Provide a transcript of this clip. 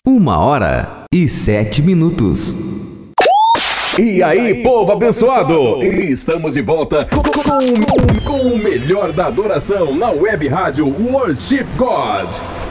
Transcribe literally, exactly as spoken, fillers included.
Uma hora e sete minutos. E aí, povo abençoado! Estamos de volta com, com, com o melhor da adoração na web rádio Worship God.